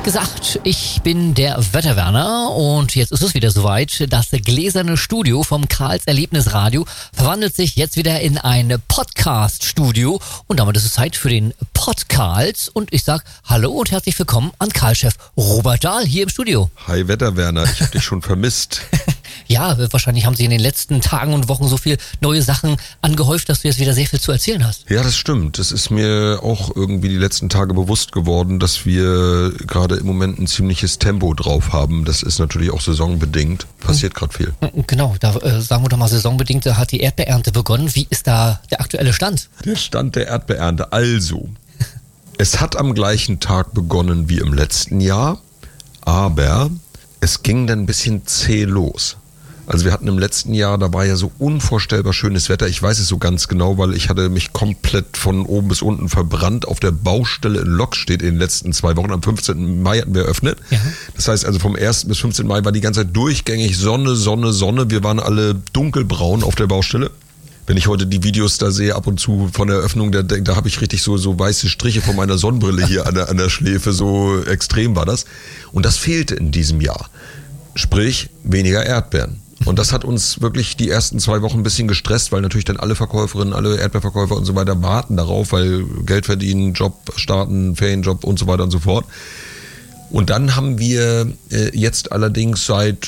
gesagt, ich bin der Wetterwerner und jetzt ist es wieder soweit. Das gläserne Studio vom Karls Erlebnisradio verwandelt sich jetzt wieder in ein Podcast-Studio und damit ist es Zeit für den Podcast und ich sag Hallo und herzlich willkommen an Karl-Chef Robert Dahl hier im Studio. Hi Wetterwerner, ich hab dich schon vermisst. Ja, wahrscheinlich haben sich in den letzten Tagen und Wochen so viel neue Sachen angehäuft, dass du jetzt wieder sehr viel zu erzählen hast. Ja, das stimmt. Das ist mir auch irgendwie die letzten Tage bewusst geworden, dass wir gerade im Moment ein ziemliches Tempo drauf haben. Das ist natürlich auch saisonbedingt. Passiert gerade viel. Genau, da sagen wir doch mal saisonbedingt, da hat die Erdbeerernte begonnen. Wie ist da der aktuelle Stand? Der Stand der Erdbeerernte. Also, es hat am gleichen Tag begonnen wie im letzten Jahr, aber es ging dann ein bisschen zäh los. Also wir hatten im letzten Jahr, da war ja so unvorstellbar schönes Wetter. Ich weiß es so ganz genau, weil ich hatte mich komplett von oben bis unten verbrannt auf der Baustelle in Lockstedt in den letzten 2 Wochen. Am 15. Mai hatten wir eröffnet. Ja. Das heißt also vom 1. bis 15. Mai war die ganze Zeit durchgängig Sonne, Sonne, Sonne. Wir waren alle dunkelbraun auf der Baustelle. Wenn ich heute die Videos da sehe, ab und zu von der Eröffnung, da habe ich richtig so weiße Striche von meiner Sonnenbrille hier an der Schläfe. So extrem war das. Und das fehlte in diesem Jahr. Sprich, weniger Erdbeeren. Und das hat uns wirklich die ersten 2 Wochen ein bisschen gestresst, weil natürlich dann alle Verkäuferinnen, alle Erdbeerverkäufer und so weiter warten darauf, weil Geld verdienen, Job starten, Ferienjob und so weiter und so fort. Und dann haben wir jetzt allerdings seit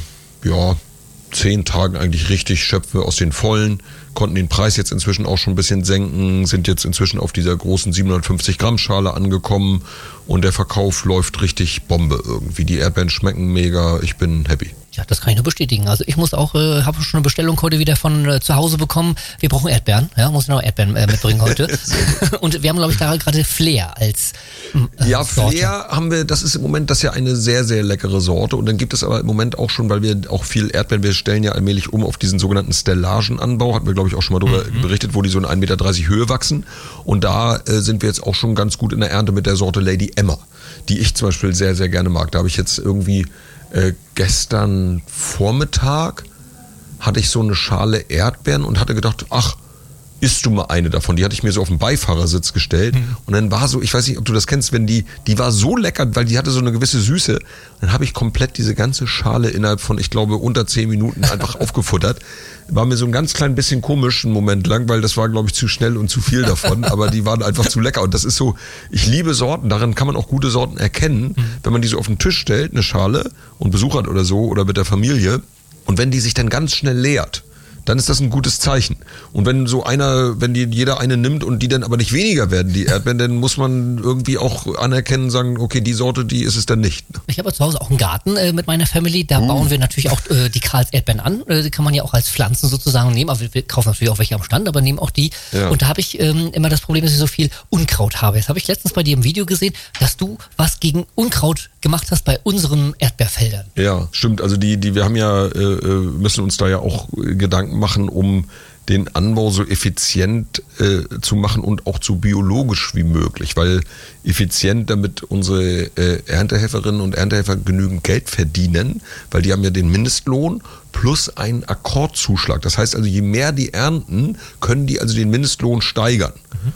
10 Tagen eigentlich richtig Schöpfe aus den Vollen, konnten den Preis jetzt inzwischen auch schon ein bisschen senken, sind jetzt inzwischen auf dieser großen 750 Gramm Schale angekommen und der Verkauf läuft richtig Bombe irgendwie. Die Erdbeeren schmecken mega, ich bin happy. Ja, das kann ich nur bestätigen. Also ich muss auch, habe schon eine Bestellung heute wieder von zu Hause bekommen. Wir brauchen Erdbeeren, ja, muss ich noch Erdbeeren mitbringen heute. Und wir haben, glaube ich, da gerade Flair als ja, Sorte. Flair haben wir, das ist im Moment das ist ja eine sehr, sehr leckere Sorte. Und dann gibt es aber im Moment auch schon, weil wir auch viel Erdbeeren, wir stellen ja allmählich um auf diesen sogenannten Stellagenanbau, hatten wir, glaube ich, auch schon mal darüber berichtet, wo die so in 1,30 Meter Höhe wachsen. Und da sind wir jetzt auch schon ganz gut in der Ernte mit der Sorte Lady Emma, die ich zum Beispiel sehr, sehr gerne mag. Da habe ich jetzt irgendwie gestern Vormittag hatte ich so eine Schale Erdbeeren und hatte gedacht, ach, isst du mal eine davon. Die hatte ich mir so auf den Beifahrersitz gestellt und dann war so, ich weiß nicht, ob du das kennst, wenn die war so lecker, weil die hatte so eine gewisse Süße. Dann habe ich komplett diese ganze Schale innerhalb von, ich glaube, unter 10 Minuten einfach aufgefuttert. War mir so ein ganz klein bisschen komisch einen Moment lang, weil das war, glaube ich, zu schnell und zu viel davon, aber die waren einfach zu lecker. Und das ist so, ich liebe Sorten, daran kann man auch gute Sorten erkennen, wenn man die so auf den Tisch stellt, eine Schale und Besuch hat oder so oder mit der Familie und wenn die sich dann ganz schnell leert, dann ist das ein gutes Zeichen. Und wenn jeder eine nimmt und die dann aber nicht weniger werden, die Erdbeeren, dann muss man irgendwie auch anerkennen, sagen, okay, die Sorte, die ist es dann nicht. Ich habe zu Hause auch einen Garten mit meiner Family, da bauen wir natürlich auch die Karls Erdbeeren an. Die kann man ja auch als Pflanzen sozusagen nehmen, aber wir kaufen natürlich auch welche am Stand, aber nehmen auch die. Ja. Und da habe ich immer das Problem, dass ich so viel Unkraut habe. Jetzt habe ich letztens bei dir im Video gesehen, dass du was gegen Unkraut gemacht hast bei unseren Erdbeerfeldern. Ja, stimmt. Also wir haben ja, müssen uns da ja auch Gedanken machen, um den Anbau so effizient zu machen und auch so biologisch wie möglich, weil effizient, damit unsere Erntehelferinnen und Erntehelfer genügend Geld verdienen, weil die haben ja den Mindestlohn plus einen Akkordzuschlag. Das heißt also, je mehr die ernten, können die also den Mindestlohn steigern.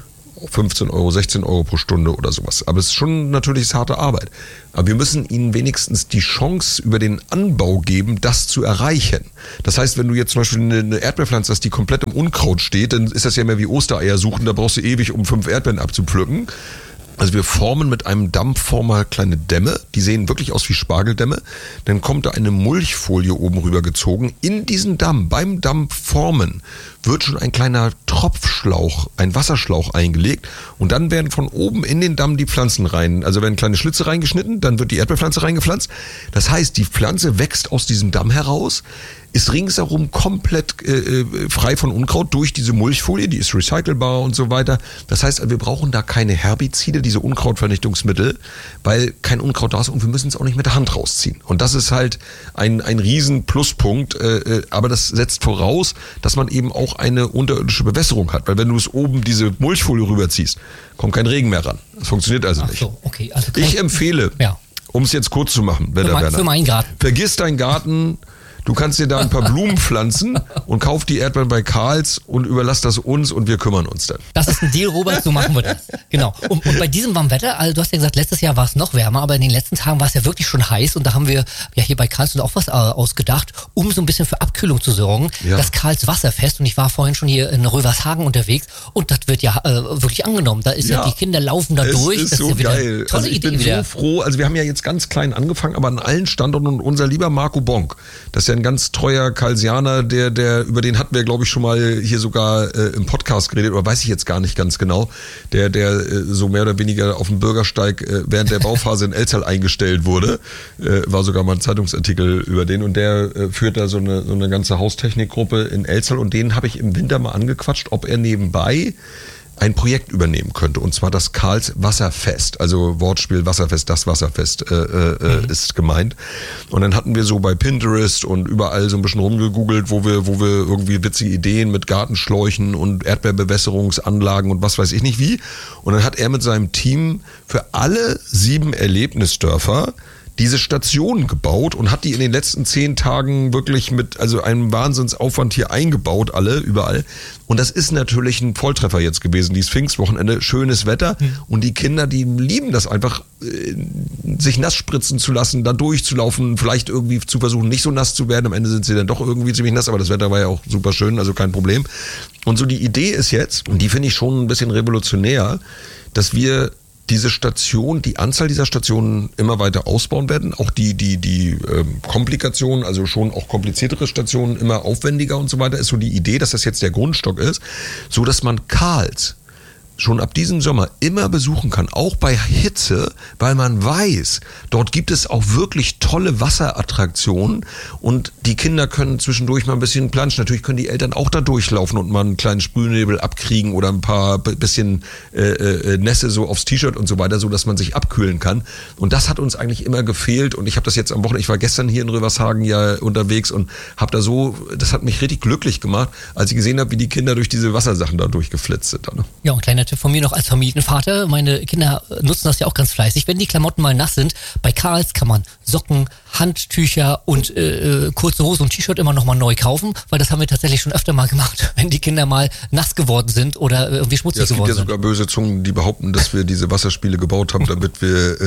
15 Euro, 16 Euro pro Stunde oder sowas. Aber es ist schon natürlich harte Arbeit. Aber wir müssen ihnen wenigstens die Chance über den Anbau geben, das zu erreichen. Das heißt, wenn du jetzt zum Beispiel eine Erdbeerpflanze hast, die komplett im Unkraut steht, dann ist das ja mehr wie Ostereier suchen, da brauchst du ewig, um 5 Erdbeeren abzupflücken. Also wir formen mit einem Dampfformer kleine Dämme, die sehen wirklich aus wie Spargeldämme. Dann kommt da eine Mulchfolie oben rüber gezogen. In diesen Damm, beim Dampfformen, wird schon ein kleiner Tropfschlauch, ein Wasserschlauch eingelegt und dann werden von oben in den Damm die Pflanzen rein, also werden kleine Schlitze reingeschnitten, dann wird die Erdbeerpflanze reingepflanzt. Das heißt, die Pflanze wächst aus diesem Damm heraus, ist ringsherum komplett frei von Unkraut durch diese Mulchfolie, die ist recycelbar und so weiter. Das heißt, wir brauchen da keine Herbizide, diese Unkrautvernichtungsmittel, weil kein Unkraut da ist und wir müssen es auch nicht mit der Hand rausziehen. Und das ist halt ein riesen Pluspunkt, aber das setzt voraus, dass man eben auch eine unterirdische Bewässerung hat, weil wenn du es oben diese Mulchfolie rüberziehst, kommt kein Regen mehr ran. Das funktioniert also nicht. So, okay. Also ich empfehle, um es jetzt kurz zu machen, für meinen Garten. Vergiss deinen Garten, du kannst dir da ein paar Blumen pflanzen und kauf die Erdbeeren bei Karls und überlass das uns und wir kümmern uns dann. Das ist ein Deal, Robert, so machen wir das. Genau. Und bei diesem warmen Wetter, also du hast ja gesagt, letztes Jahr war es noch wärmer, aber in den letzten Tagen war es ja wirklich schon heiß und da haben wir ja hier bei Karls auch was ausgedacht, um so ein bisschen für Abkühlung zu sorgen. Ja. Das Karls Wasserfest, und ich war vorhin schon hier in Rövershagen unterwegs und das wird ja wirklich angenommen. Da ist ja die Kinder laufen da durch. Das ist so geil. Also ich bin so froh, also wir haben ja jetzt ganz klein angefangen, aber an allen Standorten, und unser lieber Marco Bonk, das ist ja ein ganz treuer Karlsianer, der über den hatten wir, glaube ich, schon mal hier sogar im Podcast geredet, oder weiß ich jetzt gar nicht ganz genau, der so mehr oder weniger auf dem Bürgersteig während der Bauphase in Elztal eingestellt wurde, war sogar mal ein Zeitungsartikel über den, und der führt da so eine ganze Haustechnikgruppe in Elztal, und den habe ich im Winter mal angequatscht, ob er nebenbei ein Projekt übernehmen könnte, und zwar das Karls Wasserfest, also Wortspiel Wasserfest, das Wasserfest ist gemeint. Und dann hatten wir so bei Pinterest und überall so ein bisschen rumgegoogelt, wo wir irgendwie witzige Ideen mit Gartenschläuchen und Erdbeerbewässerungsanlagen und was weiß ich nicht wie. Und dann hat er mit seinem Team für alle 7 Erlebnisdörfer diese Station gebaut und hat die in den letzten 10 Tagen wirklich mit einem Wahnsinnsaufwand hier eingebaut, überall. Und das ist natürlich ein Volltreffer jetzt gewesen, dieses Pfingstwochenende, schönes Wetter. Und die Kinder, die lieben das einfach, sich nass spritzen zu lassen, da durchzulaufen, vielleicht irgendwie zu versuchen, nicht so nass zu werden. Am Ende sind sie dann doch irgendwie ziemlich nass, aber das Wetter war ja auch super schön, also kein Problem. Und so die Idee ist jetzt, und die finde ich schon ein bisschen revolutionär, dass wir diese Station, die Anzahl dieser Stationen immer weiter ausbauen werden, auch die Komplikationen, also schon auch kompliziertere Stationen immer aufwendiger und so weiter, ist so die Idee, dass das jetzt der Grundstock ist, so dass man Karls schon ab diesem Sommer immer besuchen kann, auch bei Hitze, weil man weiß, dort gibt es auch wirklich tolle Wasserattraktionen und die Kinder können zwischendurch mal ein bisschen planschen. Natürlich können die Eltern auch da durchlaufen und mal einen kleinen Sprühnebel abkriegen oder ein paar bisschen Nässe so aufs T-Shirt und so weiter, so dass man sich abkühlen kann. Und das hat uns eigentlich immer gefehlt, und ich habe das jetzt am Wochenende, ich war gestern hier in Rövershagen ja unterwegs und habe da das hat mich richtig glücklich gemacht, als ich gesehen habe, wie die Kinder durch diese Wassersachen da durchgeflitzt sind. Ja, und kleiner Tipp von mir noch als Familienvater. Meine Kinder nutzen das ja auch ganz fleißig. Wenn die Klamotten mal nass sind, bei Karls kann man Socken, Handtücher und kurze Hose und T-Shirt immer noch mal neu kaufen, weil das haben wir tatsächlich schon öfter mal gemacht, wenn die Kinder mal nass geworden sind oder irgendwie schmutzig geworden sind. Es gibt ja sogar böse Zungen, die behaupten, dass wir diese Wasserspiele gebaut haben, damit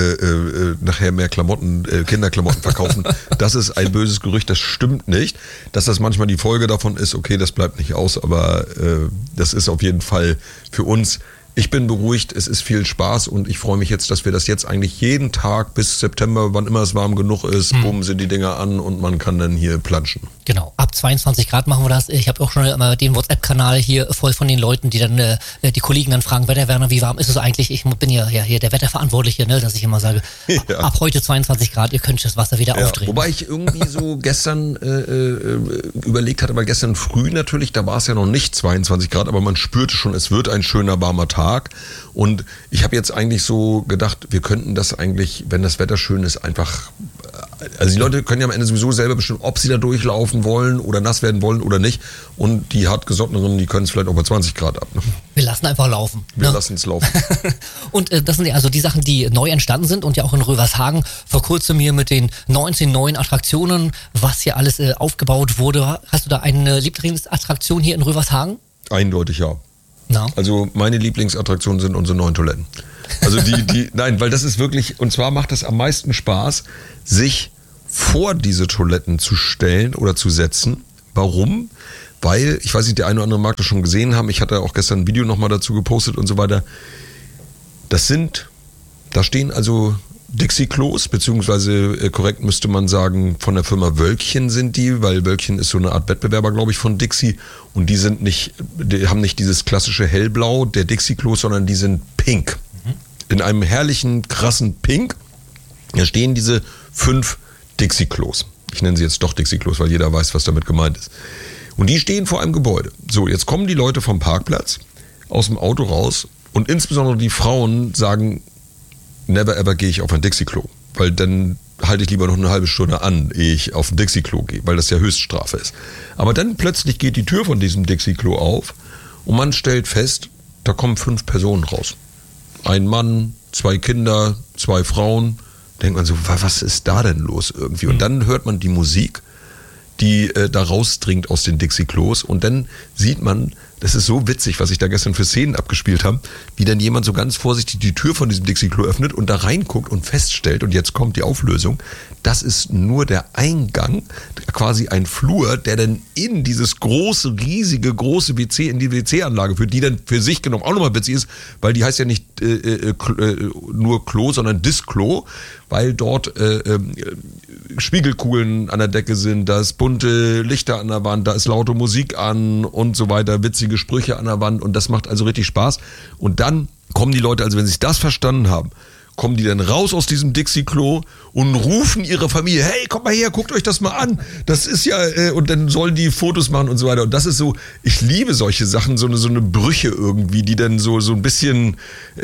wir nachher mehr Kinderklamotten verkaufen. Das ist ein böses Gerücht, das stimmt nicht. Dass das manchmal die Folge davon ist, okay, das bleibt nicht aus, aber das ist auf jeden Fall für uns. Ich bin beruhigt, es ist viel Spaß und ich freue mich jetzt, dass wir das jetzt eigentlich jeden Tag bis September, wann immer es warm genug ist, bumm, sind die Dinger an und man kann dann hier planschen. Genau, ab 22 Grad machen wir das. Ich habe auch schon immer den WhatsApp-Kanal hier voll von den Leuten, die dann die Kollegen dann fragen, Wetterwerner, wie warm ist es eigentlich? Ich bin ja hier der Wetterverantwortliche, ne, dass ich immer sage, ab heute 22 Grad, ihr könnt das Wasser wieder aufdrehen. Wobei ich irgendwie so gestern überlegt hatte, aber gestern früh natürlich, da war es ja noch nicht 22 Grad, aber man spürte schon, es wird ein schöner warmer Tag. Und ich habe jetzt eigentlich so gedacht, wir könnten das eigentlich, wenn das Wetter schön ist, einfach, also die Leute können ja am Ende sowieso selber bestimmen, ob sie da durchlaufen wollen oder nass werden wollen oder nicht. Und die hartgesottenen, die können es vielleicht auch bei 20 Grad ab. Ne? Wir lassen einfach laufen. Wir lassen es laufen. Und das sind ja also die Sachen, die neu entstanden sind und ja auch in Rövershagen vor kurzem hier mit den 19 neuen Attraktionen, was hier alles aufgebaut wurde. Hast du da eine Lieblingsattraktion hier in Rövershagen? Eindeutig ja. No. Also meine Lieblingsattraktionen sind unsere neuen Toiletten. Also nein, weil das ist wirklich, und zwar macht es am meisten Spaß, sich vor diese Toiletten zu stellen oder zu setzen. Warum? Weil, ich weiß nicht, der eine oder andere mag das schon gesehen haben, ich hatte auch gestern ein Video nochmal dazu gepostet und so weiter. Da stehen also Dixie-Klos, beziehungsweise korrekt müsste man sagen, von der Firma Wölkchen sind die, weil Wölkchen ist so eine Art Wettbewerber, glaube ich, von Dixie, und die haben nicht dieses klassische Hellblau der Dixie-Klos, sondern die sind pink. In einem herrlichen, krassen Pink. Da stehen diese 5 Dixie-Klos. Ich nenne sie jetzt doch Dixie-Klos, weil jeder weiß, was damit gemeint ist. Und die stehen vor einem Gebäude. So, jetzt kommen die Leute vom Parkplatz aus dem Auto raus und insbesondere die Frauen sagen, never ever gehe ich auf ein Dixie-Klo, weil dann halte ich lieber noch eine halbe Stunde an, ehe ich auf ein Dixie-Klo gehe, weil das ja Höchststrafe ist. Aber dann plötzlich geht die Tür von diesem Dixie-Klo auf und man stellt fest, da kommen 5 Personen raus. Ein Mann, 2 Kinder, 2 Frauen. Denkt man so, was ist da denn los irgendwie? Und dann hört man die Musik, die da rausdringt aus den Dixie-Klos. Und dann sieht man, das ist so witzig, was ich da gestern für Szenen abgespielt habe, wie dann jemand so ganz vorsichtig die Tür von diesem Dixie-Klo öffnet und da reinguckt und feststellt, und jetzt kommt die Auflösung, das ist nur der Eingang, quasi ein Flur, der dann in dieses riesige WC, in die WC-Anlage führt, die dann für sich genommen auch nochmal witzig ist, weil die heißt ja nicht nur Klo, sondern Disklo, weil dort Spiegelkugeln an der Decke sind, da ist bunte Lichter an der Wand, da ist laute Musik an und so weiter, witzige Sprüche an der Wand, und das macht also richtig Spaß. Und dann kommen die Leute, also wenn sie das verstanden haben, kommen die dann raus aus diesem Dixie-Klo und rufen ihre Familie, hey, kommt mal her, guckt euch das mal an. Das ist ja, und dann sollen die Fotos machen und so weiter. Und das ist so, ich liebe solche Sachen, so eine Brüche irgendwie, die dann so ein bisschen,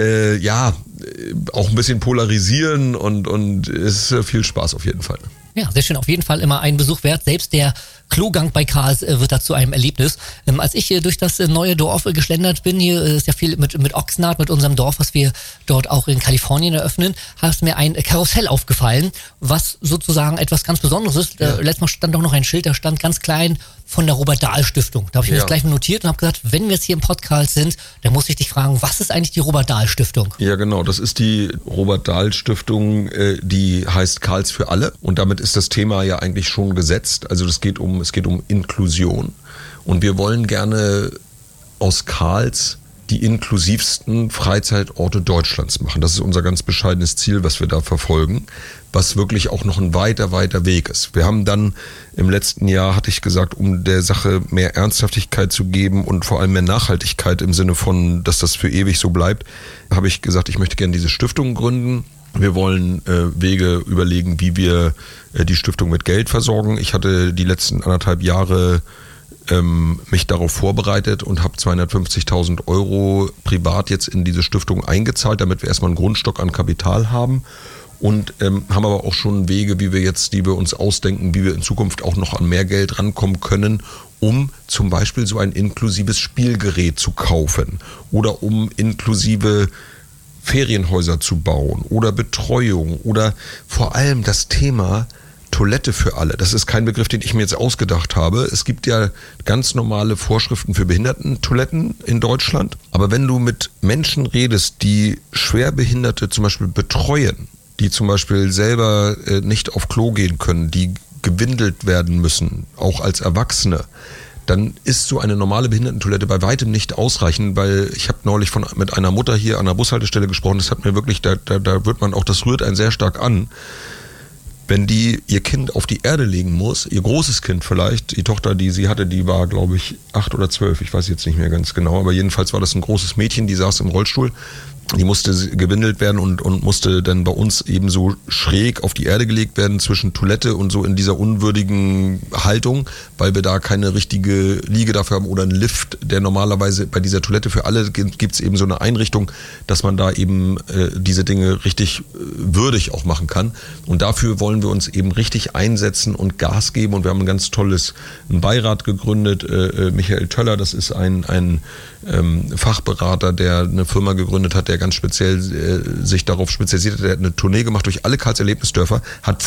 auch ein bisschen polarisieren, und es ist viel Spaß auf jeden Fall. Ja, sehr schön. Auf jeden Fall immer einen Besuch wert. Selbst der Klogang bei Karls wird dazu einem Erlebnis. Als ich durch das neue Dorf geschlendert bin, hier ist ja viel mit Oxnard, mit unserem Dorf, was wir dort auch in Kalifornien eröffnen, ist mir ein Karussell aufgefallen, was sozusagen etwas ganz Besonderes ist. Ja. Letztes Mal stand doch noch ein Schild, da stand ganz klein von der Robert-Dahl-Stiftung. Da habe ich mir das gleich mal notiert und habe gesagt, wenn wir jetzt hier im Podcast sind, dann muss ich dich fragen, was ist eigentlich die Robert-Dahl-Stiftung? Ja, genau, das ist die Robert-Dahl-Stiftung, die heißt Karls für alle, und damit ist das Thema ja eigentlich schon gesetzt. Also es geht um Inklusion, und wir wollen gerne aus Karls die inklusivsten Freizeitorte Deutschlands machen. Das ist unser ganz bescheidenes Ziel, was wir da verfolgen, was wirklich auch noch ein weiter Weg ist. Wir haben dann im letzten Jahr, hatte ich gesagt, um der Sache mehr Ernsthaftigkeit zu geben und vor allem mehr Nachhaltigkeit im Sinne von, dass das für ewig so bleibt, habe ich gesagt, ich möchte gerne diese Stiftung gründen. Wir wollen Wege überlegen, wie wir die Stiftung mit Geld versorgen. Ich hatte die letzten 1,5 Jahre mich darauf vorbereitet und habe 250.000 Euro privat jetzt in diese Stiftung eingezahlt, damit wir erstmal einen Grundstock an Kapital haben, und haben aber auch schon Wege, die wir uns ausdenken, wie wir in Zukunft auch noch an mehr Geld rankommen können, um zum Beispiel so ein inklusives Spielgerät zu kaufen oder um inklusive Ferienhäuser zu bauen oder Betreuung oder vor allem das Thema Toilette für alle. Das ist kein Begriff, den ich mir jetzt ausgedacht habe. Es gibt ja ganz normale Vorschriften für Behindertentoiletten in Deutschland. Aber wenn du mit Menschen redest, die Schwerbehinderte zum Beispiel betreuen, die zum Beispiel selber nicht auf Klo gehen können, die gewindelt werden müssen, auch als Erwachsene, dann ist so eine normale Behindertentoilette bei weitem nicht ausreichend, weil ich habe neulich mit einer Mutter hier an der Bushaltestelle gesprochen, das hat mir wirklich, da wird man auch, das rührt einen sehr stark an, wenn die ihr Kind auf die Erde legen muss, ihr großes Kind vielleicht, die Tochter, die sie hatte, die war, glaube ich, 8 oder 12, ich weiß jetzt nicht mehr ganz genau, aber jedenfalls war das ein großes Mädchen, die saß im Rollstuhl, die musste gewindelt werden und musste dann bei uns eben so schräg auf die Erde gelegt werden zwischen Toilette und so in dieser unwürdigen Haltung, weil wir da keine richtige Liege dafür haben oder einen Lift, der normalerweise bei dieser Toilette für alle gibt es eben so eine Einrichtung, dass man da eben diese Dinge richtig würdig auch machen kann, und dafür wollen wir uns eben richtig einsetzen und Gas geben, und wir haben ein ganz tolles Beirat gegründet, Michael Töller, das ist ein Fachberater, der eine Firma gegründet hat, der ganz speziell sich darauf spezialisiert hat. Der hat eine Tournee gemacht durch alle Karls Erlebnisdörfer, hat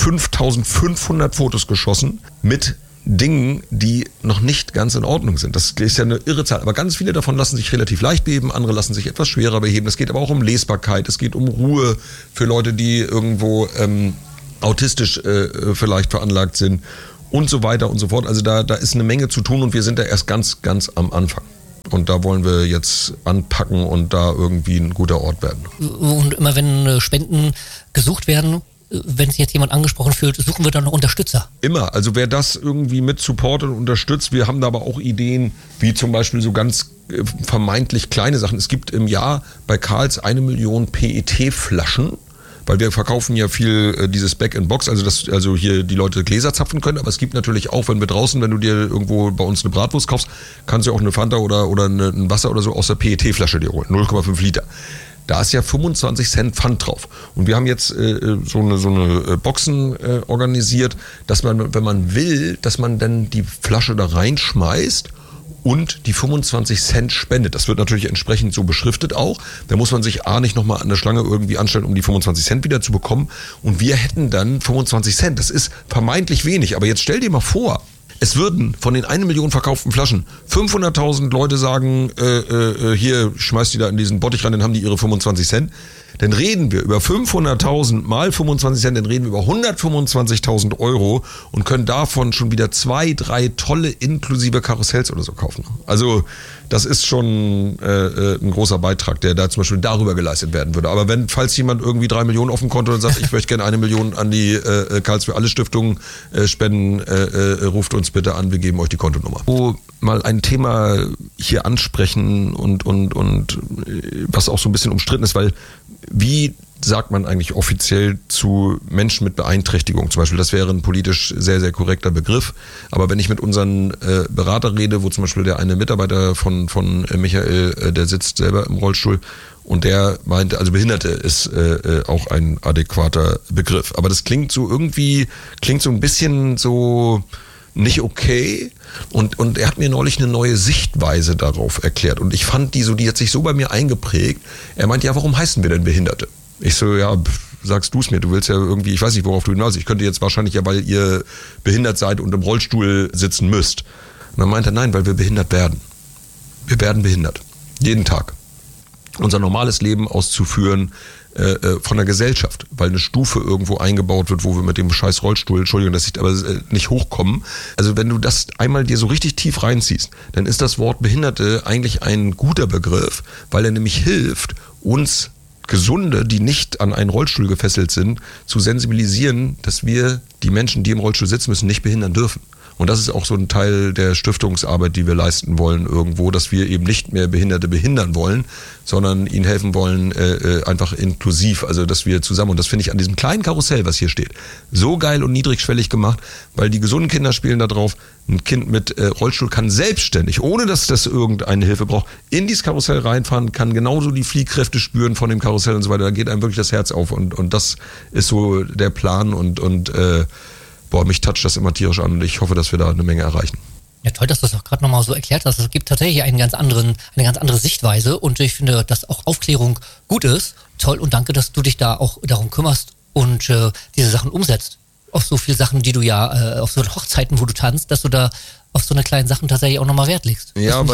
5.500 Fotos geschossen mit Dingen, die noch nicht ganz in Ordnung sind. Das ist ja eine irre Zahl, aber ganz viele davon lassen sich relativ leicht beheben, andere lassen sich etwas schwerer beheben. Es geht aber auch um Lesbarkeit, es geht um Ruhe für Leute, die irgendwo autistisch vielleicht veranlagt sind und so weiter und so fort. Also da ist eine Menge zu tun, und wir sind da erst ganz am Anfang. Und da wollen wir jetzt anpacken und da irgendwie ein guter Ort werden. Und immer wenn Spenden gesucht werden, wenn sich jetzt jemand angesprochen fühlt, suchen wir dann noch Unterstützer? Immer. Also wer das irgendwie mit supportet und unterstützt, wir haben da aber auch Ideen, wie zum Beispiel so ganz vermeintlich kleine Sachen. Es gibt im Jahr bei Karls 1 Million PET-Flaschen. Weil wir verkaufen ja viel dieses Back-in-Box, also hier die Leute Gläser zapfen können, aber es gibt natürlich auch, wenn du dir irgendwo bei uns eine Bratwurst kaufst, kannst du auch eine Fanta oder ein Wasser oder so aus der PET-Flasche dir holen, 0,5 Liter. Da ist ja 25 Cent Pfand drauf. Und wir haben jetzt so eine Boxen organisiert, dass man, wenn man will, dass man dann die Flasche da reinschmeißt und die 25 Cent spendet. Das wird natürlich entsprechend so beschriftet auch. Da muss man sich nicht nochmal an der Schlange irgendwie anstellen, um die 25 Cent wieder zu bekommen. Und wir hätten dann 25 Cent. Das ist vermeintlich wenig. Aber jetzt stell dir mal vor, Es würden von den 1 Million verkauften Flaschen 500.000 Leute sagen, hier, schmeißt die da in diesen Bottich rein, dann haben die ihre 25 Cent. Dann reden wir über 500.000 mal 25 Cent, dann reden wir über 125.000 Euro und können davon schon wieder 2, 3 tolle inklusive Karussells oder so kaufen. Also das ist schon ein großer Beitrag, der da zum Beispiel darüber geleistet werden würde. Aber falls jemand irgendwie 3 Millionen auf dem Konto und sagt, ich möchte gerne 1 Million an die Karls für alle Stiftung spenden, ruft uns bitte an, wir geben euch die Kontonummer. Wo mal ein Thema hier ansprechen und was auch so ein bisschen umstritten ist, weil wie sagt man eigentlich offiziell zu Menschen mit Beeinträchtigung zum Beispiel? Das wäre ein politisch sehr, sehr korrekter Begriff. Aber wenn ich mit unseren Beratern rede, wo zum Beispiel der eine Mitarbeiter von Michael, der sitzt selber im Rollstuhl und der meinte, also Behinderte ist auch ein adäquater Begriff. Aber das klingt so ein bisschen so nicht okay. Und er hat mir neulich eine neue Sichtweise darauf erklärt. Und ich fand die hat sich so bei mir eingeprägt. Er meint, ja, warum heißen wir denn Behinderte? Ich so, ja, sagst du es mir, du willst ja irgendwie, ich weiß nicht, worauf du hinaus. Ich könnte jetzt wahrscheinlich ja, weil ihr behindert seid und im Rollstuhl sitzen müsst. Und dann meint er, nein, weil wir behindert werden. Wir werden behindert. Jeden Tag. Unser normales Leben auszuführen von der Gesellschaft, weil eine Stufe irgendwo eingebaut wird, wo wir mit dem scheiß Rollstuhl, Entschuldigung, dass ich aber nicht hochkommen. Also wenn du das einmal dir so richtig tief reinziehst, dann ist das Wort Behinderte eigentlich ein guter Begriff, weil er nämlich hilft, uns Gesunde, die nicht an einen Rollstuhl gefesselt sind, zu sensibilisieren, dass wir die Menschen, die im Rollstuhl sitzen müssen, nicht behindern dürfen. Und das ist auch so ein Teil der Stiftungsarbeit, die wir leisten wollen irgendwo, dass wir eben nicht mehr Behinderte behindern wollen, sondern ihnen helfen wollen, einfach inklusiv, also dass wir zusammen, und das finde ich an diesem kleinen Karussell, was hier steht, so geil und niedrigschwellig gemacht, weil die gesunden Kinder spielen da drauf, ein Kind mit Rollstuhl kann selbstständig, ohne dass das irgendeine Hilfe braucht, in dieses Karussell reinfahren, kann genauso die Fliehkräfte spüren von dem Karussell und so weiter, da geht einem wirklich das Herz auf und das ist so der Plan und mich toucht das immer tierisch an und ich hoffe, dass wir da eine Menge erreichen. Ja, toll, dass du das auch gerade nochmal so erklärt hast. Es gibt tatsächlich eine ganz andere Sichtweise und ich finde, dass auch Aufklärung gut ist. Toll und danke, dass du dich da auch darum kümmerst und diese Sachen umsetzt. Auf so viele Sachen, die du ja, auf so Hochzeiten, wo du tanzt, dass du da auf so eine kleinen Sachen tatsächlich auch nochmal Wert legst. Ja,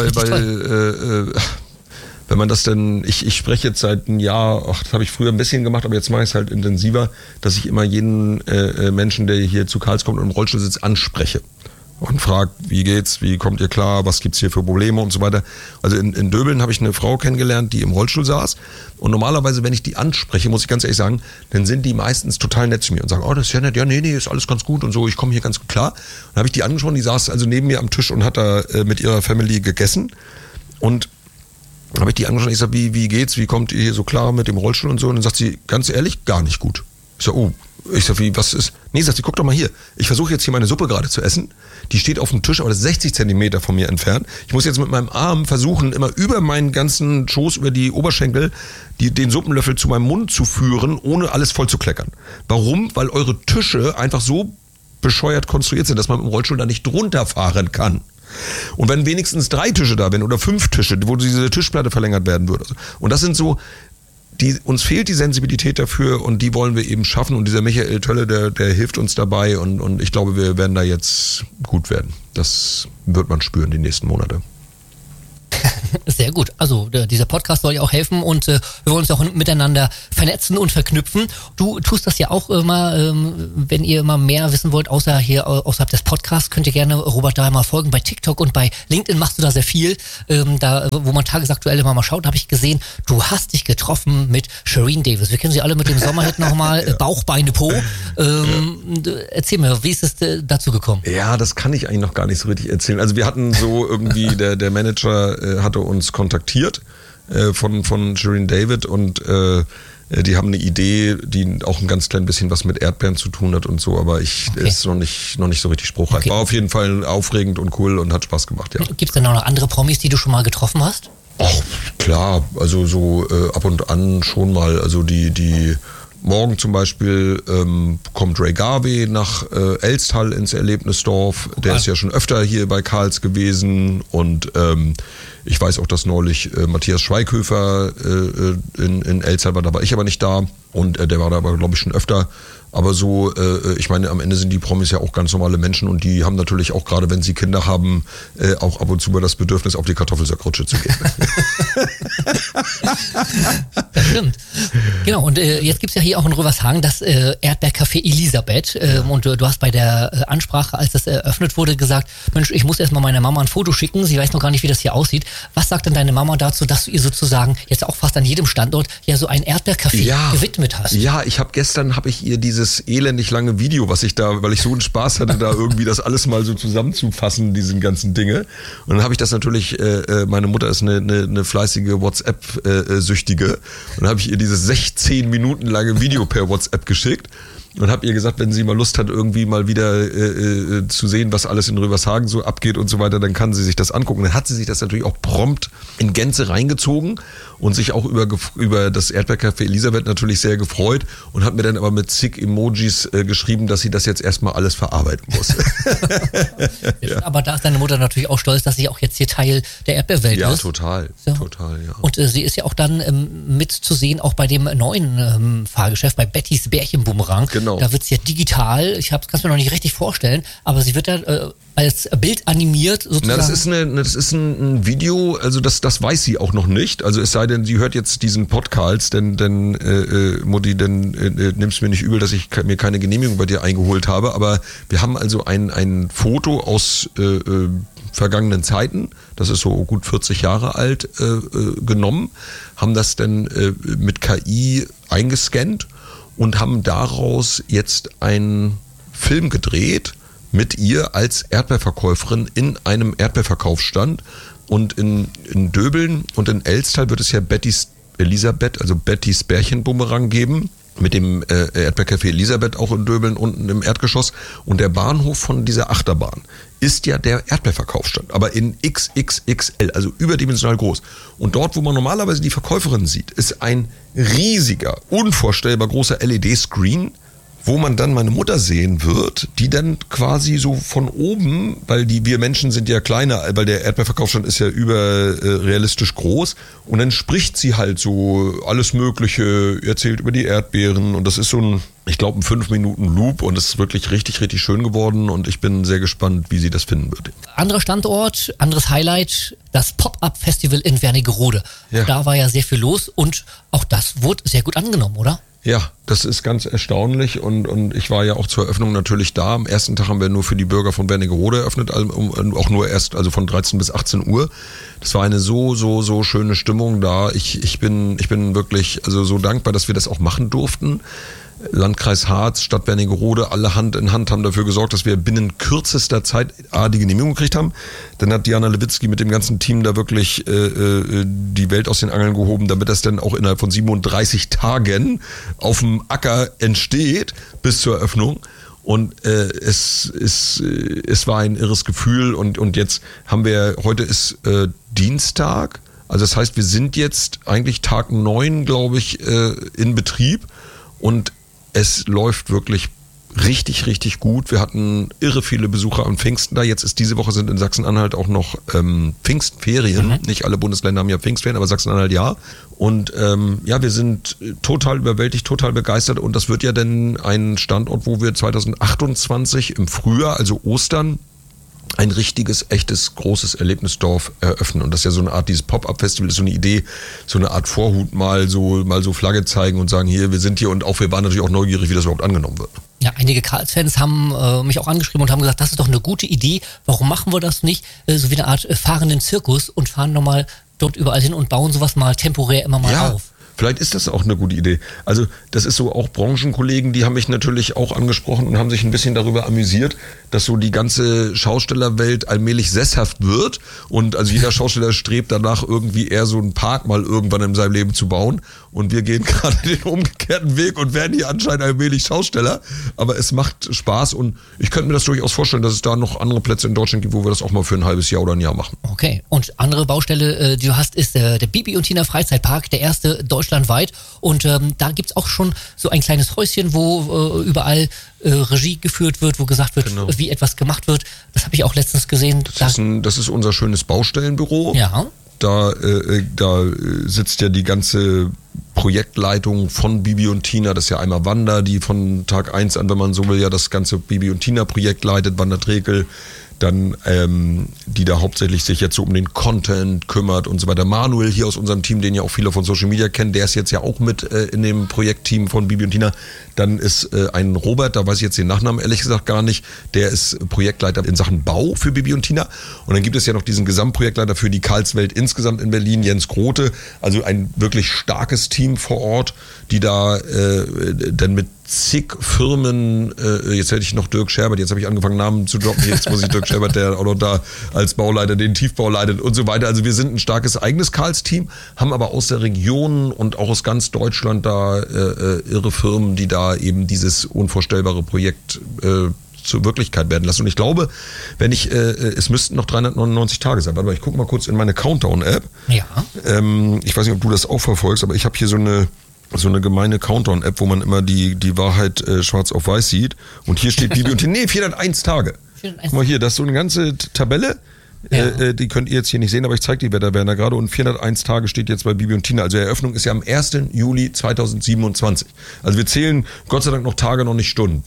weil wenn man das denn, ich spreche jetzt seit einem Jahr, das habe ich früher ein bisschen gemacht, aber jetzt mache ich es halt intensiver, dass ich immer jeden Menschen, der hier zu Karls kommt und im Rollstuhl sitzt, anspreche und frage, wie geht's, wie kommt ihr klar, was gibt's hier für Probleme und so weiter. Also in Döbeln habe ich eine Frau kennengelernt, die im Rollstuhl saß und normalerweise, wenn ich die anspreche, muss ich ganz ehrlich sagen, dann sind die meistens total nett zu mir und sagen, oh, das ist ja nett, ja, nee, ist alles ganz gut und so, ich komme hier ganz gut klar. Dann habe ich die angesprochen, die saß also neben mir am Tisch und hat da mit ihrer Family gegessen und habe ich die angeschaut, ich sage, wie geht's, wie kommt ihr hier so klar mit dem Rollstuhl und so? Und dann sagt sie, ganz ehrlich, gar nicht gut. Ich sage, oh, was ist? Nee, sagt sie, guck doch mal hier. Ich versuche jetzt hier meine Suppe gerade zu essen. Die steht auf dem Tisch, aber das ist 60 Zentimeter von mir entfernt. Ich muss jetzt mit meinem Arm versuchen, immer über meinen ganzen Schoß, über die Oberschenkel, den Suppenlöffel zu meinem Mund zu führen, ohne alles voll zu kleckern. Warum? Weil eure Tische einfach so bescheuert konstruiert sind, dass man mit dem Rollstuhl da nicht drunter fahren kann. Und wenn wenigstens 3 Tische da wären oder 5 Tische, wo diese Tischplatte verlängert werden würde. Und das sind so, uns fehlt die Sensibilität dafür und die wollen wir eben schaffen. Und dieser Michael Tölle, der hilft uns dabei und ich glaube, wir werden da jetzt gut werden. Das wird man spüren die nächsten Monate. Sehr gut. Also dieser Podcast soll ja auch helfen und wir wollen uns auch miteinander vernetzen und verknüpfen. Du tust das ja auch immer, wenn ihr immer mehr wissen wollt, außerhalb des Podcasts, könnt ihr gerne Robert da mal folgen. Bei TikTok und bei LinkedIn machst du da sehr viel, da wo man tagesaktuell immer mal schaut, habe ich gesehen, du hast dich getroffen mit Shereen Davis. Wir kennen sie alle mit dem Sommerhit nochmal, Bauch, Beine, Po. Erzähl mir, wie ist es dazu gekommen? Ja, das kann ich eigentlich noch gar nicht so richtig erzählen. Also wir hatten so irgendwie, der Manager hatte uns kontaktiert von Shereen David und die haben eine Idee, die auch ein ganz klein bisschen was mit Erdbeeren zu tun hat und so, aber ist noch nicht so richtig spruchreif. Okay. War auf jeden Fall aufregend und cool und hat Spaß gemacht, ja. Gibt es denn auch noch andere Promis, die du schon mal getroffen hast? Ach, klar, also so ab und an schon mal, also die morgen zum Beispiel kommt Ray Garvey nach Elstal ins Erlebnisdorf. Der ist ja schon öfter hier bei Karls gewesen und ich weiß auch, dass neulich Matthias Schweighöfer in Elstal war, da war ich aber nicht da und der war da aber, glaube ich, schon öfter. Aber so, ich meine, am Ende sind die Promis ja auch ganz normale Menschen und die haben natürlich auch, gerade wenn sie Kinder haben, auch ab und zu mal das Bedürfnis, auf die Kartoffelsackrutsche zu gehen. Das stimmt. Genau, und jetzt gibt's ja hier auch in Rövershagen das Erdbeercafé Elisabeth. Und du hast bei der Ansprache, als das eröffnet wurde, gesagt, Mensch, ich muss erstmal meiner Mama ein Foto schicken, sie weiß noch gar nicht, wie das hier aussieht. Was sagt denn deine Mama dazu, dass du ihr sozusagen jetzt auch fast an jedem Standort ja so ein Erdbeercafé gewidmet hast? Ja, gestern habe ich ihr dieses elendig lange Video, was ich da, weil ich so einen Spaß hatte, da irgendwie das alles mal so zusammenzufassen, diesen ganzen Dinge. Und dann habe ich das natürlich, meine Mutter ist eine fleißige WhatsApp-Süchtige, und dann habe ich ihr dieses 16 Minuten lange Video per WhatsApp geschickt. Und habe ihr gesagt, wenn sie mal Lust hat, irgendwie mal wieder zu sehen, was alles in Rövershagen so abgeht und so weiter, dann kann sie sich das angucken. Dann hat sie sich das natürlich auch prompt in Gänze reingezogen und sich auch über das Erdbeercafé Elisabeth natürlich sehr gefreut und hat mir dann aber mit zig Emojis geschrieben, dass sie das jetzt erstmal alles verarbeiten muss. Ja. Aber da ist deine Mutter natürlich auch stolz, dass sie auch jetzt hier Teil der Erdbeerwelt ist. Ja, total. Total, ja. Und sie ist ja auch dann mitzusehen, auch bei dem neuen Fahrgeschäft, bei Bettys Bärchenbumerang. Genau. Da wird es ja digital, kann es mir noch nicht richtig vorstellen, aber sie wird da als Bild animiert sozusagen. Na, das ist ein Video, also das weiß sie auch noch nicht. Also es sei denn, sie hört jetzt diesen Podcast, denn Mutti, nimm's mir nicht übel, dass ich mir keine Genehmigung bei dir eingeholt habe, aber wir haben also ein Foto aus vergangenen Zeiten, das ist so gut 40 Jahre alt, genommen, haben das dann mit KI eingescannt und haben daraus jetzt einen Film gedreht mit ihr als Erdbeerverkäuferin in einem Erdbeerverkaufsstand. Und in Döbeln und in Elstal wird es ja Bettys Elisabeth, also Bettys Bärchenbumerang geben. Mit dem Erdbeercafé Elisabeth auch in Döbeln unten im Erdgeschoss. Und der Bahnhof von dieser Achterbahn ist ja der Erdbeerverkaufsstand, aber in XXXL, also überdimensional groß. Und dort, wo man normalerweise die Verkäuferin sieht, ist ein riesiger, unvorstellbar großer LED-Screen, wo man dann meine Mutter sehen wird, die dann quasi so von oben, weil wir Menschen sind ja kleiner, weil der Erdbeerverkaufsstand ist ja überrealistisch groß, und dann spricht sie halt so alles Mögliche, erzählt über die Erdbeeren, und das ist so ein 5-Minuten-Loop, und es ist wirklich richtig, richtig schön geworden, und ich bin sehr gespannt, wie sie das finden wird. Anderer Standort, anderes Highlight, das Pop-Up-Festival in Wernigerode. Ja. Da war ja sehr viel los und auch das wurde sehr gut angenommen, oder? Ja, das ist ganz erstaunlich, und ich war ja auch zur Eröffnung natürlich da. Am ersten Tag haben wir nur für die Bürger von Wernigerode eröffnet, auch nur erst, also von 13 bis 18 Uhr. Das war eine so schöne Stimmung da. Ich bin wirklich also so dankbar, dass wir das auch machen durften. Landkreis Harz, Stadt Wernigerode, alle Hand in Hand haben dafür gesorgt, dass wir binnen kürzester Zeit die Genehmigung gekriegt haben. Dann hat Diana Lewitzki mit dem ganzen Team da wirklich die Welt aus den Angeln gehoben, damit das dann auch innerhalb von 37 Tagen auf dem Acker entsteht bis zur Eröffnung. Und es war ein irres Gefühl, und jetzt haben wir, heute ist Dienstag, also das heißt, wir sind jetzt eigentlich Tag 9, glaube ich, in Betrieb, und es läuft wirklich richtig, richtig gut. Wir hatten irre viele Besucher am Pfingsten da. Jetzt ist diese Woche sind in Sachsen-Anhalt auch noch Pfingstferien. Nicht alle Bundesländer haben ja Pfingstferien, aber Sachsen-Anhalt ja. Und wir sind total überwältigt, total begeistert. Und das wird ja dann ein Standort, wo wir 2028 im Frühjahr, also Ostern, ein richtiges, echtes, großes Erlebnisdorf eröffnen. Und das ist ja so eine Art, dieses Pop-Up-Festival ist so eine Idee, so eine Art Vorhut, mal so Flagge zeigen und sagen, hier, wir sind hier, und auch wir waren natürlich auch neugierig, wie das überhaupt angenommen wird. Ja, einige Karls-Fans haben mich auch angeschrieben und haben gesagt, das ist doch eine gute Idee, warum machen wir das nicht? So wie eine Art fahrenden Zirkus und fahren nochmal dort überall hin und bauen sowas mal temporär immer mal auf. Vielleicht ist das auch eine gute Idee. Also das ist so, auch Branchenkollegen, die haben mich natürlich auch angesprochen und haben sich ein bisschen darüber amüsiert, dass so die ganze Schaustellerwelt allmählich sesshaft wird, und also jeder Schausteller strebt danach, irgendwie eher so einen Park mal irgendwann in seinem Leben zu bauen, und wir gehen gerade den umgekehrten Weg und werden hier anscheinend allmählich Schausteller, aber es macht Spaß, und ich könnte mir das durchaus vorstellen, dass es da noch andere Plätze in Deutschland gibt, wo wir das auch mal für ein halbes Jahr oder ein Jahr machen. Okay, und andere Baustelle, die du hast, ist der Bibi und Tina Freizeitpark, der erste deutschlandweit, und da gibt's auch schon so ein kleines Häuschen, wo überall Regie geführt wird, wo gesagt wird, wie etwas gemacht wird. Das habe ich auch letztens gesehen. Das ist unser schönes Baustellenbüro. Ja. Da sitzt ja die ganze Projektleitung von Bibi und Tina, das ist ja einmal Wanda, die von Tag 1 an, wenn man so will, ja das ganze Bibi und Tina Projekt leitet, Wanda Trekel, dann die da hauptsächlich sich jetzt so um den Content kümmert und so weiter. Manuel hier aus unserem Team, den ja auch viele von Social Media kennen, der ist jetzt ja auch mit in dem Projektteam von Bibi und Tina. Dann ist ein Robert, da weiß ich jetzt den Nachnamen ehrlich gesagt gar nicht, der ist Projektleiter in Sachen Bau für Bibi und Tina. Und dann gibt es ja noch diesen Gesamtprojektleiter für die Karlswelt insgesamt in Berlin, Jens Grote. Also ein wirklich starkes Team vor Ort, die da dann mit zig Firmen, jetzt hätte ich noch Dirk Scherbert, jetzt habe ich angefangen Namen zu droppen, jetzt muss ich Dirk Scherbert, der auch noch da als Bauleiter den Tiefbau leitet und so weiter. Also wir sind ein starkes eigenes Karls-Team, haben aber aus der Region und auch aus ganz Deutschland da irre Firmen, die da eben dieses unvorstellbare Projekt zur Wirklichkeit werden lassen. Und ich glaube, wenn ich, es müssten noch 399 Tage sein. Warte mal, ich gucke mal kurz in meine Countdown-App. Ja. Ich weiß nicht, ob du das auch verfolgst, aber ich habe hier so eine gemeine Countdown-App, wo man immer die Wahrheit schwarz auf weiß sieht. Und hier steht Bibi und Tina. Nee, 401 Tage. 401. Guck mal hier, das ist so eine ganze Tabelle. Ja. Die könnt ihr jetzt hier nicht sehen, aber ich zeige die Wetterwerner gerade. Und 401 Tage steht jetzt bei Bibi und Tina. Also die Eröffnung ist ja am 1. Juli 2027. Also wir zählen Gott sei Dank noch Tage, noch nicht Stunden.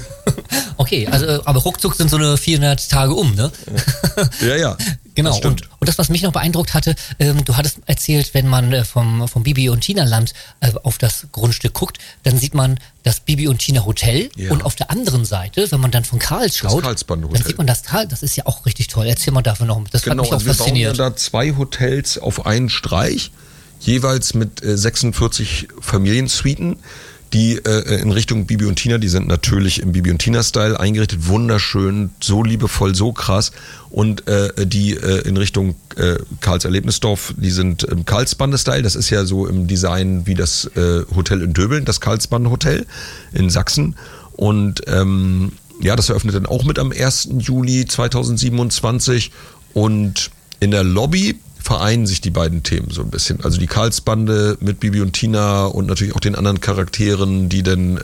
Okay, also aber ruckzuck sind so eine 400 Tage um, ne? Ja. Genau, und das, was mich noch beeindruckt hatte, du hattest erzählt, wenn man vom Bibi und Tina Land auf das Grundstück guckt, dann sieht man das Bibi und Tina Hotel und auf der anderen Seite, wenn man dann von Karls schaut, dann sieht man das Tal, das ist ja auch richtig toll. Erzähl mal dafür noch, das hat mich auch fasziniert. Wir bauen ja da 2 Hotels auf einen Streich, jeweils mit 46 Familiensuiten, die in Richtung Bibi und Tina, die sind natürlich im Bibi und Tina-Style eingerichtet, wunderschön, so liebevoll, so krass. Und die in Richtung Karls Erlebnisdorf, die sind im Karlsbande-Style. Das ist ja so im Design wie das Hotel in Döbeln, das Karlsbande-Hotel in Sachsen. Und das eröffnet dann auch mit am 1. Juli 2027. Und in der Lobby vereinen sich die beiden Themen so ein bisschen. Also die Karlsbande mit Bibi und Tina und natürlich auch den anderen Charakteren, die dann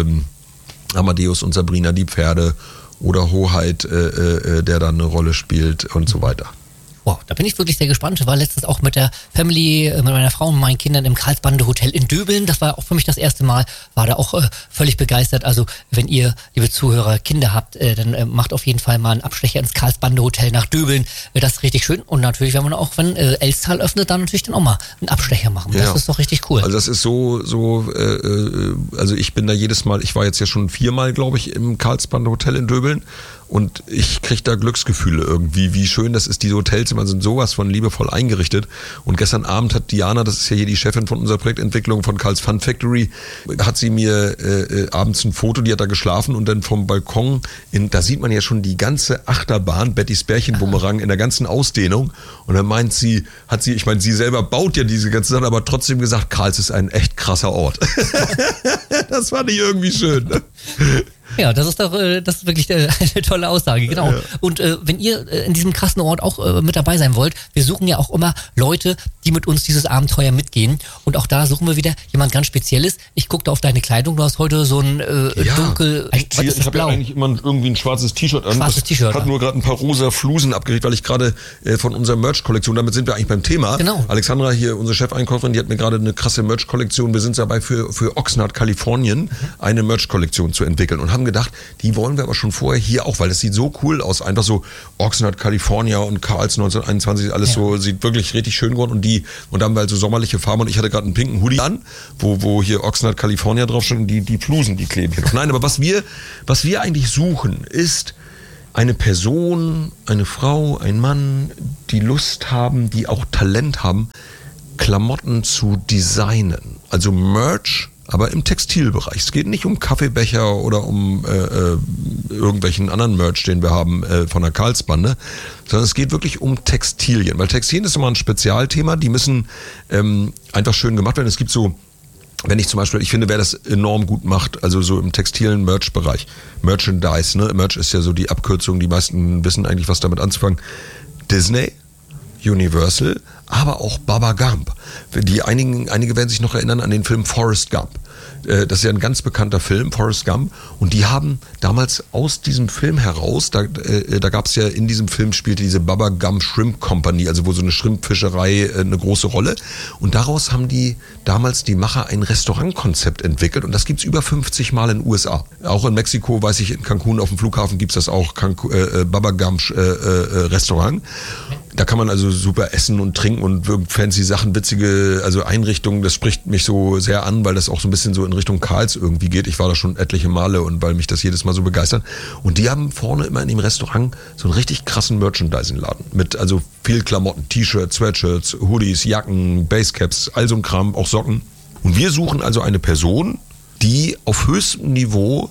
Amadeus und Sabrina, die Pferde oder Hoheit, der da eine Rolle spielt und so weiter. Wow, da bin ich wirklich sehr gespannt. Ich war letztens auch mit der Family, mit meiner Frau und meinen Kindern im Karlsbande Hotel in Döbeln. Das war auch für mich das erste Mal, war da auch völlig begeistert. Also wenn ihr, liebe Zuhörer, Kinder habt, dann macht auf jeden Fall mal einen Abstecher ins Karlsbande Hotel nach Döbeln. Das ist richtig schön. Und natürlich werden wir auch, wenn Elstal öffnet, dann natürlich dann auch mal einen Abstecher machen. Das ist doch richtig cool. Also das ist also ich bin da jedes Mal, ich war jetzt ja schon 4-mal, glaube ich, im Karlsbande Hotel in Döbeln. Und ich kriege da Glücksgefühle irgendwie, wie schön das ist. Diese Hotelzimmer sind sowas von liebevoll eingerichtet. Und gestern Abend hat Diana, das ist ja hier die Chefin von unserer Projektentwicklung von Karls Fun Factory, hat sie mir abends ein Foto, die hat da geschlafen und dann vom Balkon, da sieht man ja schon die ganze Achterbahn, Bettys Bärchenbumerang in der ganzen Ausdehnung. Und dann sie selber baut ja diese ganze Sache, aber trotzdem gesagt, Karls ist ein echt krasser Ort. Das fand ich irgendwie schön. Ne? Ja, das ist wirklich eine tolle Aussage, genau. Ja. Und wenn ihr in diesem krassen Ort auch mit dabei sein wollt, wir suchen ja auch immer Leute, die mit uns dieses Abenteuer mitgehen. Und auch da suchen wir wieder jemand ganz Spezielles. Ich gucke da auf deine Kleidung, du hast heute so ein dunkel... Ich habe ja eigentlich immer irgendwie ein schwarzes T-Shirt an. Hat nur gerade ein paar rosa Flusen abgeregt, weil ich gerade von unserer Merch-Kollektion, damit sind wir eigentlich beim Thema. Genau. Alexandra hier, unsere Chefeinkäuferin, die hat mir gerade eine krasse Merch-Kollektion, wir sind dabei für Oxnard, Kalifornien, eine Merch-Kollektion zu entwickeln und haben gedacht, die wollen wir aber schon vorher hier auch, weil das sieht so cool aus, einfach so Oxnard, California und Karls 1921, alles so, sieht wirklich richtig schön geworden und da haben wir halt so sommerliche Farben und ich hatte gerade einen pinken Hoodie an, wo hier Oxnard, California drauf steht und die Flusen, die kleben hier noch. Nein, aber was wir eigentlich suchen, ist eine Person, eine Frau, ein Mann, die Lust haben, die auch Talent haben, Klamotten zu designen. Also Merch, aber im Textilbereich. Es geht nicht um Kaffeebecher oder um irgendwelchen anderen Merch, den wir haben von der Karlsbande, sondern es geht wirklich um Textilien. Weil Textilien ist immer ein Spezialthema, die müssen einfach schön gemacht werden. Es gibt so, wenn ich zum Beispiel, ich finde, wer das enorm gut macht, also so im textilen Merch-Bereich, Merchandise, ne? Merch ist ja so die Abkürzung, die meisten wissen eigentlich, was damit anzufangen. Disney, Universal, aber auch Baba Gump. Einige werden sich noch erinnern an den Film Forrest Gump. Das ist ja ein ganz bekannter Film, Forrest Gump. Und die haben damals aus diesem Film heraus, da gab es ja in diesem Film spielte diese Bubba Gump Shrimp Company, also wo so eine Shrimpfischerei eine große Rolle. Und daraus haben die damals die Macher ein Restaurantkonzept entwickelt. Und das gibt's über 50 Mal in den USA. Auch in Mexiko, weiß ich, in Cancun auf dem Flughafen gibt's das auch, Bubba Gump Restaurant. Da kann man also super essen und trinken und fancy Sachen, witzige, also Einrichtungen. Das spricht mich so sehr an, weil das auch so ein bisschen so in Richtung Karls irgendwie geht. Ich war da schon etliche Male und weil mich das jedes Mal so begeistert. Und die haben vorne immer in dem Restaurant so einen richtig krassen Merchandising-Laden mit also viel Klamotten, T-Shirts, Sweatshirts, Hoodies, Jacken, Basecaps, all so ein Kram, auch Socken. Und wir suchen also eine Person, die auf höchstem Niveau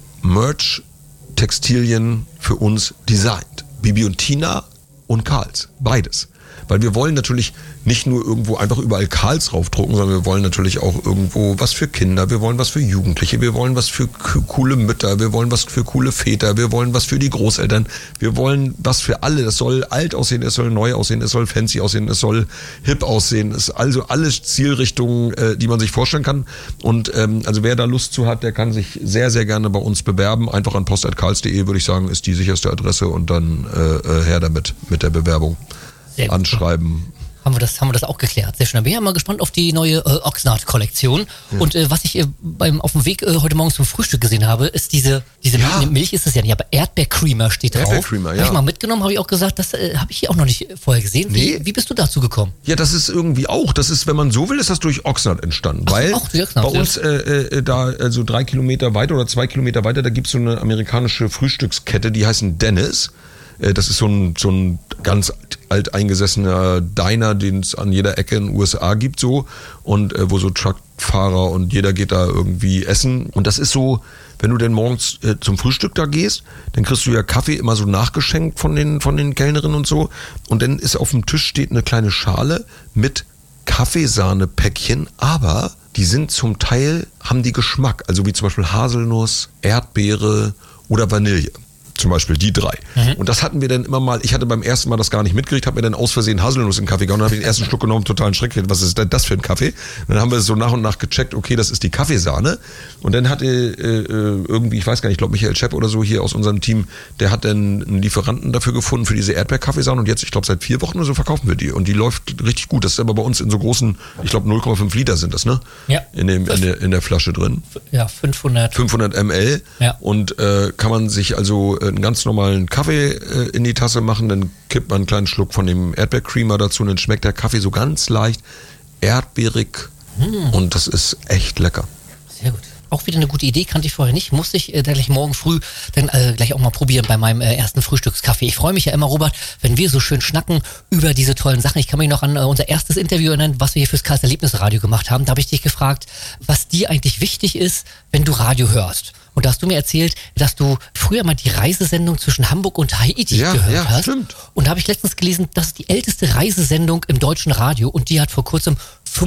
Merch-Textilien für uns designt. Bibi und Tina und Karls, beides. Weil wir wollen natürlich nicht nur irgendwo einfach überall Karls raufdrucken, sondern wir wollen natürlich auch irgendwo was für Kinder, wir wollen was für Jugendliche, wir wollen was für coole Mütter, wir wollen was für coole Väter, wir wollen was für die Großeltern, wir wollen was für alle. Das soll alt aussehen, es soll neu aussehen, es soll fancy aussehen, es soll hip aussehen. Es ist also alle Zielrichtungen, die man sich vorstellen kann. Und also wer da Lust zu hat, der kann sich sehr, sehr gerne bei uns bewerben. Einfach an post@karls.de, würde ich sagen, ist die sicherste Adresse und dann her damit mit der Bewerbung. Anschreiben. Haben wir das auch geklärt. Sehr schön. Da bin ich ja mal gespannt auf die neue Oxnard-Kollektion. Ja. Und was ich auf dem Weg heute Morgens zum Frühstück gesehen habe, ist diese Milch ist es ja nicht, aber Erdbeercreamer steht drauf. Erdbeercreamer, ja. Habe ich mal mitgenommen, habe ich auch gesagt, das habe ich hier auch noch nicht vorher gesehen. Wie bist du dazu gekommen? Ja, das ist irgendwie auch, wenn man so will, ist das durch Oxnard entstanden. Weil auch durch Oxnard, bei uns da also 3 Kilometer weiter oder 2 Kilometer weiter, da gibt es so eine amerikanische Frühstückskette, die heißen Dennis. Das ist so ein ganz alteingesessener Diner, den es an jeder Ecke in den USA gibt so und wo so Truckfahrer und jeder geht da irgendwie essen. Und das ist so, wenn du denn morgens zum Frühstück da gehst, dann kriegst du ja Kaffee immer so nachgeschenkt von den Kellnerinnen und so. Und dann ist auf dem Tisch steht eine kleine Schale mit Kaffeesahnepäckchen, aber die sind zum Teil, haben die Geschmack. Also wie zum Beispiel Haselnuss, Erdbeere oder Vanille. Zum Beispiel die 3. Und das hatten wir dann immer mal, ich hatte beim ersten Mal das gar nicht mitgekriegt, habe mir dann aus Versehen Haselnuss in den Kaffee gehauen, dann habe ich den ersten Schluck genommen, totalen Schreck, was ist denn das für ein Kaffee? Und dann haben wir es so nach und nach gecheckt, okay, das ist die Kaffeesahne. Und dann hatte irgendwie, ich weiß gar nicht, ich glaube Michael Schepp oder so hier aus unserem Team, der hat dann einen Lieferanten dafür gefunden für diese Erdbeerkaffeesahne und jetzt, ich glaube seit 4 Wochen oder so verkaufen wir die und die läuft richtig gut. Das ist aber bei uns in so großen, ich glaube 0,5 Liter sind das, ne? Ja. In der Flasche drin. Ja, 500 ml. Ja. Und kann man sich also einen ganz normalen Kaffee in die Tasse machen, dann kippt man einen kleinen Schluck von dem Erdbeercreamer dazu und dann schmeckt der Kaffee so ganz leicht erdbeerig und das ist echt lecker. Sehr gut. Auch wieder eine gute Idee, kannte ich vorher nicht. Musste ich gleich morgen früh dann gleich auch mal probieren bei meinem ersten Frühstückskaffee. Ich freue mich ja immer, Robert, wenn wir so schön schnacken über diese tollen Sachen. Ich kann mich noch an unser erstes Interview erinnern, was wir hier fürs Karls Erlebnisradio gemacht haben. Da habe ich dich gefragt, was dir eigentlich wichtig ist, wenn du Radio hörst. Und da hast du mir erzählt, dass du früher mal die Reisesendung zwischen Hamburg und Haiti gehört hast. Stimmt. Und da habe ich letztens gelesen, das ist die älteste Reisesendung im deutschen Radio und die hat vor kurzem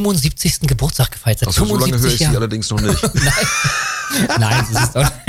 75. Geburtstag gefeiert. Seit 75 so lange höre ich sie allerdings noch nicht. Nein, das ist doch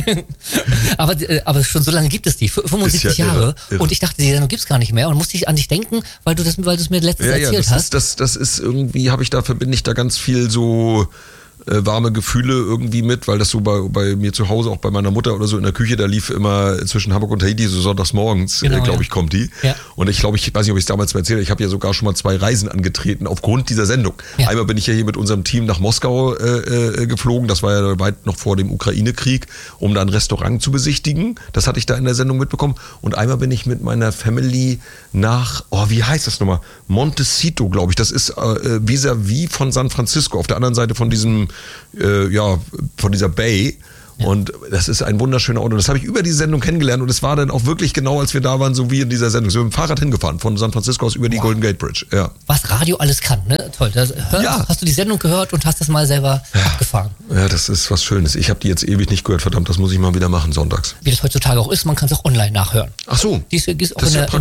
aber schon so lange gibt es die, 75 Jahre. Irre. Und ich dachte, die Sendung gibt's gar nicht mehr und musste ich an dich denken, weil du es mir letztens erzählt hast. Das ist irgendwie, verbinde ich da ganz viel so warme Gefühle irgendwie mit, weil das so bei mir zu Hause, auch bei meiner Mutter oder so in der Küche, da lief immer zwischen Hamburg und Haiti so sonntags morgens, glaube ich, kommt die. Ja. Und ich weiß nicht, ob ich es damals mal erzählt habe, ich habe ja sogar schon mal 2 Reisen angetreten aufgrund dieser Sendung. Ja. Einmal bin ich ja hier mit unserem Team nach Moskau geflogen, das war ja weit noch vor dem Ukraine-Krieg, um da ein Restaurant zu besichtigen. Das hatte ich da in der Sendung mitbekommen. Und einmal bin ich mit meiner Family nach, wie heißt das nochmal? Montecito, glaube ich. Das ist vis-à-vis von San Francisco, auf der anderen Seite von diesem von dieser Bay. Ja. Und das ist ein wunderschöner Ort. Und das habe ich über die Sendung kennengelernt. Und es war dann auch wirklich genau, als wir da waren, so wie in dieser Sendung. Wir sind mit dem Fahrrad hingefahren, von San Francisco aus über die Golden Gate Bridge. Ja. Was Radio alles kann, ne? Toll. Hast du die Sendung gehört und hast das mal selber abgefahren? Ja, das ist was Schönes. Ich habe die jetzt ewig nicht gehört. Verdammt, das muss ich mal wieder machen, sonntags. Wie das heutzutage auch ist, man kann es auch online nachhören. Ach so. Die ist auch